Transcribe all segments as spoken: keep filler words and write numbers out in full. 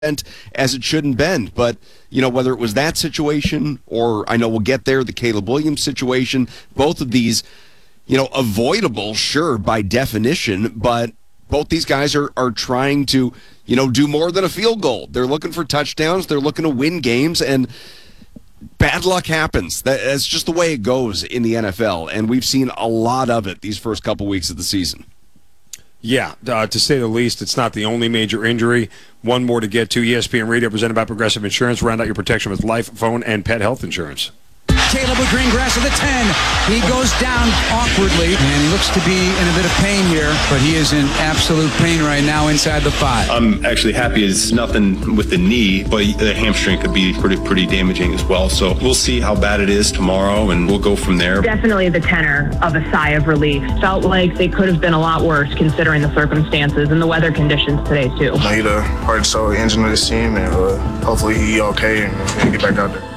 as it shouldn't bend. But, you know, whether it was that situation or I know we'll get there, the Caleb Williams situation, both of these, you know, avoidable, sure, by definition, but both these guys are, are trying to, you know, do more than a field goal. They're looking for touchdowns. They're looking to win games, and bad luck happens. That's just the way it goes in the N F L, and we've seen a lot of it these first couple weeks of the season. Yeah, uh, to say the least, it's not the only major injury. One more to get to. E S P N Radio, presented by Progressive Insurance. Round out your protection with life, phone, and pet health insurance. Caleb with green grass at the ten. He goes down awkwardly, and he looks to be in a bit of pain here, but he is in absolute pain right now inside the five. I'm actually happy it's nothing with the knee, but the hamstring could be pretty pretty damaging as well. So we'll see how bad it is tomorrow, and we'll go from there. Definitely the tenor of a sigh of relief. Felt like they could have been a lot worse considering the circumstances and the weather conditions today, too. He's the heart and soul engine of this team, and uh, hopefully he's okay and, and get back out there.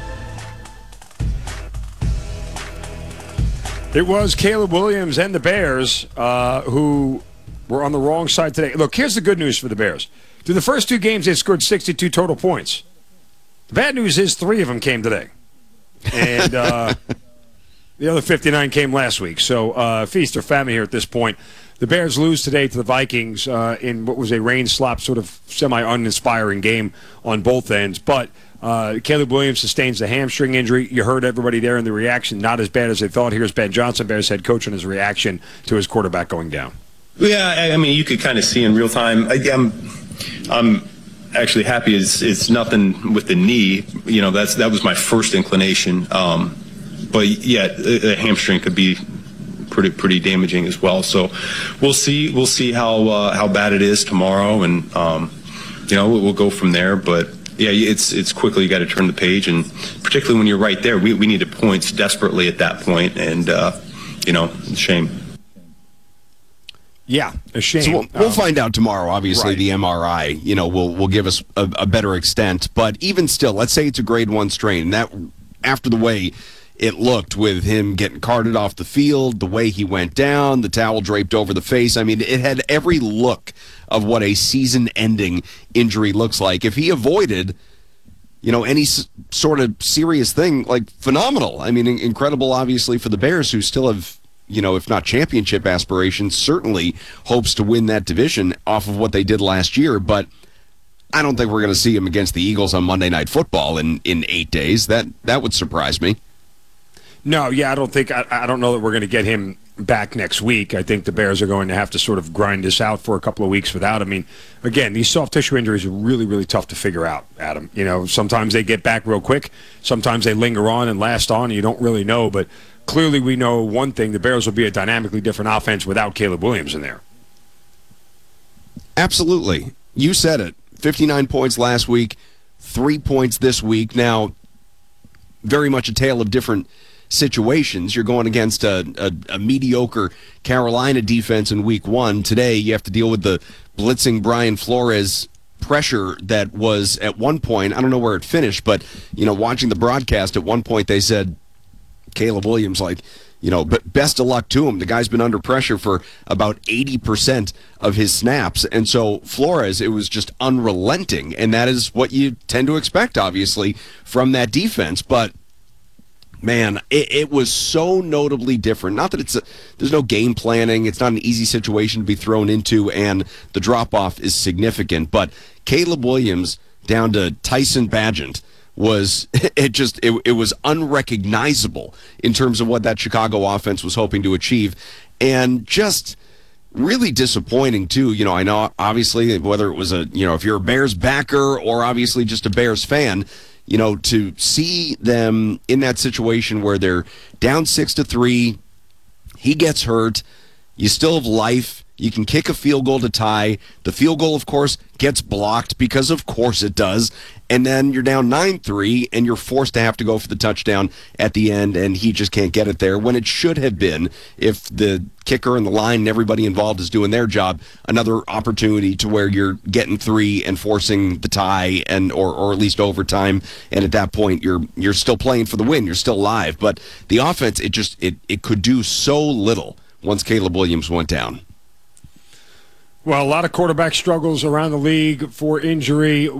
It was Caleb Williams and the Bears uh, who were on the wrong side today. Look, here's the good news for the Bears. Through the first two games, they scored sixty-two total points. The bad news is three of them came today. And uh, the other fifty-nine came last week. So uh, feast or famine here at this point. The Bears lose today to the Vikings uh, in what was a rain-slop sort of semi-uninspiring game on both ends. But Uh, Caleb Williams sustains a hamstring injury. You heard everybody there in the reaction. Not as bad as they thought. Here's Ben Johnson, Bears head coach, on his reaction to his quarterback going down. Yeah, I mean, you could kind of see in real time. I, I'm, I'm actually happy it's, it's nothing with the knee. You know, that's that was my first inclination. Um, but yeah, a, a hamstring could be pretty pretty damaging as well. So we'll see. We'll see how uh, how bad it is tomorrow, and um, you know, we'll, we'll go from there. But yeah, it's it's quickly you got to turn the page, and particularly when you're right there, we we needed points desperately at that point, and uh, you know, it's a shame. Yeah, a shame. So we'll, we'll um, find out tomorrow. Obviously, right. The M R I, you know, will will give us a, a better extent. But even still, let's say it's a grade one strain. That after the way it looked with him getting carted off the field, the way he went down, the towel draped over the face. I mean, it had every look of what a season-ending injury looks like. If he avoided, you know, any s- sort of serious thing, like phenomenal. I mean, in- incredible, obviously, for the Bears, who still have, you know, if not championship aspirations, certainly hopes to win that division off of what they did last year. But I don't think we're going to see him against the Eagles on Monday Night Football in, in eight days. That that would surprise me. No, yeah, I don't think I, I don't know that we're going to get him back next week. I think the Bears are going to have to sort of grind this out for a couple of weeks without. I mean, again, these soft tissue injuries are really, really tough to figure out, Adam. You know, sometimes they get back real quick. Sometimes they linger on and last on, and you don't really know. But clearly we know one thing: the Bears will be a dynamically different offense without Caleb Williams in there. Absolutely. You said it. fifty-nine points last week, three points this week. Now, very much a tale of different situations. You're going against a, a, a mediocre Carolina defense in week one. Today, you have to deal with the blitzing Brian Flores pressure that was at one point, I don't know where it finished, but, you know, watching the broadcast, at one point they said, Caleb Williams, like, you know, but best of luck to him. The guy's been under pressure for about eighty percent of his snaps. And so Flores, it was just unrelenting. And that is what you tend to expect, obviously, from that defense. But man, it, it was so notably different. Not that it's a, there's no game planning. It's not an easy situation to be thrown into, and the drop-off is significant. But Caleb Williams down to Tyson Bagent was it just it, it was unrecognizable in terms of what that Chicago offense was hoping to achieve, and just really disappointing too. You know, I know obviously whether it was a you know if you're a Bears backer or obviously just a Bears fan, you know, to see them in that situation where they're down six to three, he gets hurt, you still have life, you can kick a field goal to tie. The field goal, of course, gets blocked because, of course, it does. And then you're down nine three, and you're forced to have to go for the touchdown at the end, and he just can't get it there when it should have been, if the kicker and the line and everybody involved is doing their job, another opportunity to where you're getting three and forcing the tie and or, or at least overtime. And at that point, you're you're still playing for the win. You're still live. But the offense, it just it, it could do so little once Caleb Williams went down. Well, a lot of quarterback struggles around the league for injury.